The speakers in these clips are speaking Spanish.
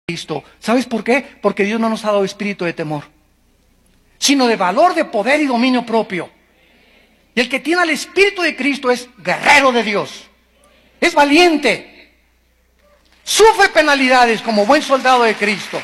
Cristo. ¿Sabes por qué? Porque Dios no nos ha dado espíritu de temor, sino de valor, de poder y dominio propio. Y el que tiene al Espíritu de Cristo es guerrero de Dios, es valiente, sufre penalidades como buen soldado de Cristo.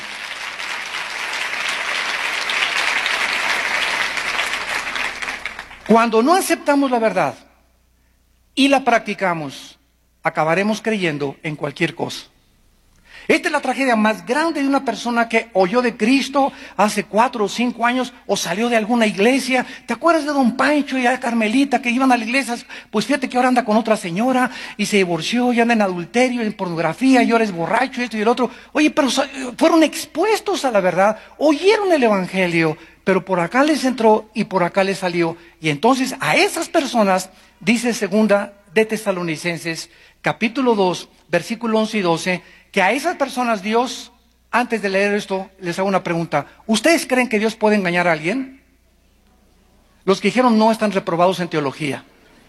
Cuando no aceptamos la verdad y la practicamos, acabaremos creyendo en cualquier cosa. Esta es la tragedia más grande de una persona que oyó de Cristo hace 4 o 5 años o salió de alguna iglesia. ¿Te acuerdas de don Pancho y a Carmelita que iban a la iglesia? Pues fíjate que ahora anda con otra señora y se divorció y anda en adulterio, en pornografía y ahora es borracho y esto y el otro. Oye, pero fueron expuestos a la verdad, oyeron el evangelio, pero por acá les entró y por acá les salió. Y entonces a esas personas, dice segunda de Tesalonicenses, capítulo 2, versículo 11 y 12, que a esas personas Dios, antes de leer esto, les hago una pregunta. ¿Ustedes creen que Dios puede engañar a alguien? Los que dijeron no están reprobados en teología.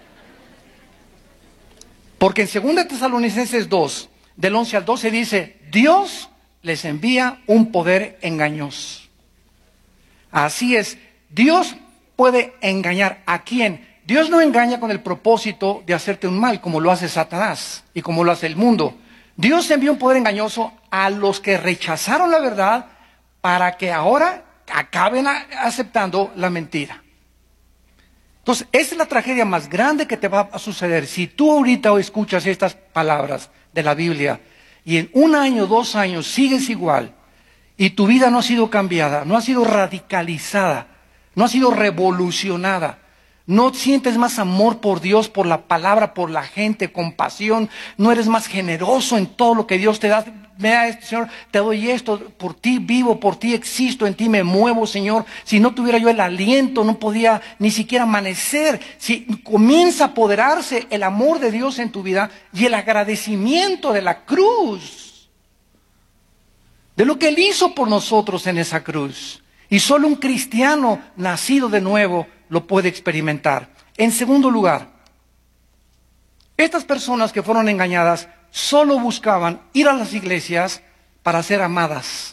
Porque en 2 Tesalonicenses 2, del 11 al 12 dice, Dios les envía un poder engañoso. Así es, Dios puede engañar. ¿A quién? Dios no engaña con el propósito de hacerte un mal, como lo hace Satanás y como lo hace el mundo. Dios envía un poder engañoso a los que rechazaron la verdad para que ahora acaben aceptando la mentira. Entonces, esa es la tragedia más grande que te va a suceder. Si tú ahorita escuchas estas palabras de la Biblia y en 1 año, 2 años sigues igual y tu vida no ha sido cambiada, no ha sido radicalizada, no ha sido revolucionada, no sientes más amor por Dios, por la palabra, por la gente, compasión, no eres más generoso en todo lo que Dios te da. Mira esto, Señor, te doy esto, por ti vivo, por ti existo, en ti me muevo, Señor. Si no tuviera yo el aliento, no podía ni siquiera amanecer. Si comienza a apoderarse el amor de Dios en tu vida y el agradecimiento de la cruz, de lo que Él hizo por nosotros en esa cruz. Y solo un cristiano nacido de nuevo lo puede experimentar. En segundo lugar, estas personas que fueron engañadas solo buscaban ir a las iglesias para ser amadas.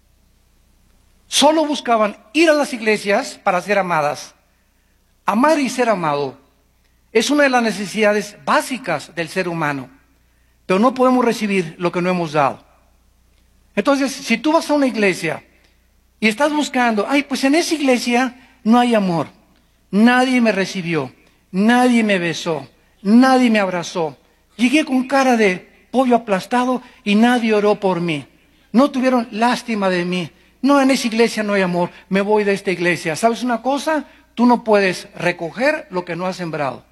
Solo buscaban ir a las iglesias para ser amadas. Amar y ser amado es una de las necesidades básicas del ser humano, pero no podemos recibir lo que no hemos dado. Entonces, si tú vas a una iglesia y estás buscando, pues en esa iglesia no hay amor, nadie me recibió, nadie me besó, nadie me abrazó, llegué con cara de pollo aplastado y nadie oró por mí, no tuvieron lástima de mí, no, en esa iglesia no hay amor, me voy de esta iglesia. ¿Sabes una cosa? Tú no puedes recoger lo que no has sembrado.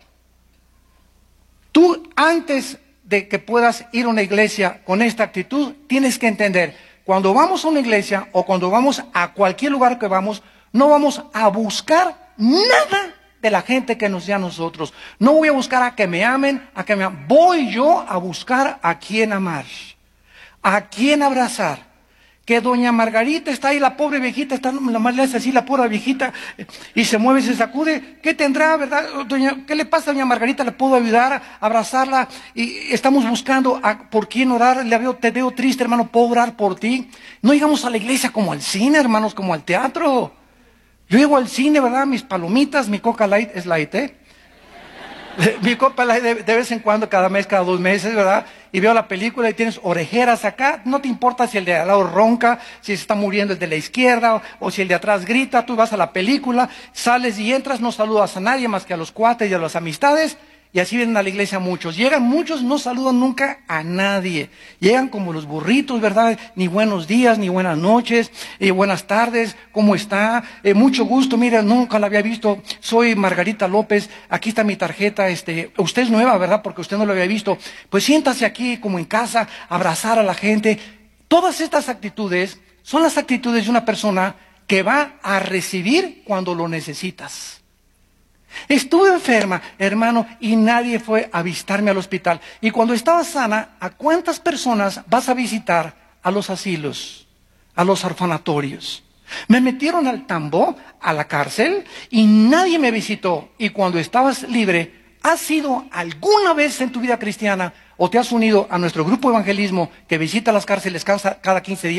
Tú, antes de que puedas ir a una iglesia con esta actitud, tienes que entender, cuando vamos a una iglesia o cuando vamos a cualquier lugar que vamos, no vamos a buscar nada de la gente que nos dé a nosotros. No voy a buscar a que me amen, voy yo a buscar a quién amar, a quién abrazar. Que doña Margarita está ahí, la pobre viejita, está la más le hace así, la pobre viejita, y se mueve, se sacude. ¿Qué tendrá, verdad? ¿Qué le pasa a doña Margarita? ¿Le puedo ayudar a abrazarla? Y estamos buscando por quién orar. Te veo triste, hermano, ¿puedo orar por ti? No llegamos a la iglesia como al cine, hermanos, como al teatro. Yo llego al cine, ¿verdad? Mis palomitas, mi Coca Light es light, mi Coca Light de vez en cuando, cada mes, cada 2 meses, ¿verdad? Y veo la película y tienes orejeras acá, no te importa si el de al lado ronca, si se está muriendo el de la izquierda, o si el de atrás grita. Tú vas a la película, sales y entras, no saludas a nadie más que a los cuates y a las amistades. Y así vienen a la iglesia muchos. Llegan muchos, no saludan nunca a nadie. Llegan como los burritos, ¿verdad? Ni buenos días, ni buenas noches, buenas tardes, ¿cómo está? Mucho gusto, mira, nunca la había visto. Soy Margarita López, aquí está mi tarjeta. Usted es nueva, ¿verdad? Porque usted no lo había visto. Pues siéntase aquí como en casa, abrazar a la gente. Todas estas actitudes son las actitudes de una persona que va a recibir cuando lo necesitas. Estuve enferma, hermano, y nadie fue a visitarme al hospital. Y cuando estaba sana, ¿a cuántas personas vas a visitar a los asilos, a los orfanatorios? Me metieron al tambo, a la cárcel, y nadie me visitó. Y cuando estabas libre, ¿has ido alguna vez en tu vida cristiana o te has unido a nuestro grupo de evangelismo que visita las cárceles cada 15 días?